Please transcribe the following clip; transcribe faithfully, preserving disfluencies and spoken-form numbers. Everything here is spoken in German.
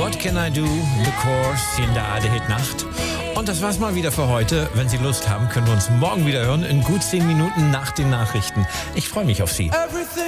What Can I Do? The Course in der A D Hit Nacht. Und das war's mal wieder für heute. Wenn Sie Lust haben, können wir uns morgen wieder hören, in gut zehn Minuten nach den Nachrichten. Ich freue mich auf Sie.